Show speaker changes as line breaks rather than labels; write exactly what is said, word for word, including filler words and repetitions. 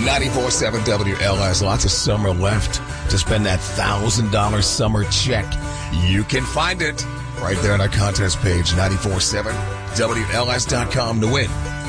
ninety-four point seven W L S. Lots of summer left to spend that one thousand dollars summer check. You can find it right there on our contest page, ninety-four point seven W L S dot com to win.